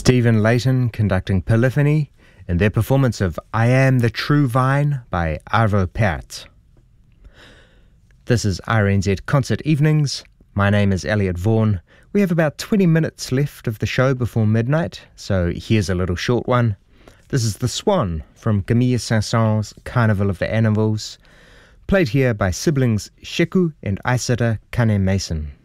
Stephen Layton conducting Polyphony in their performance of I Am the True Vine by Arvo Pärt. This is RNZ Concert Evenings. My name is Elliot Vaughan. We have about 20 minutes left of the show before midnight, so here's a little short one. This is The Swan from Camille Saint-Saëns' Carnival of the Animals, played here by siblings Sheku and Aissata Kane Mason.